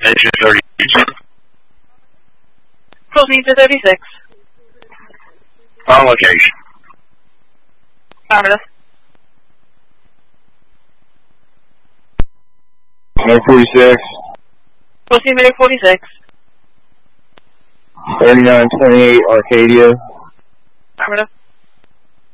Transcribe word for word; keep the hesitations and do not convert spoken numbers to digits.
to thirty-six. Proceed to thirty-six. On location. Affirmative. Number forty-six. Proceed to forty-six. thirty-nine twenty-eight Arcadia. Affirmative.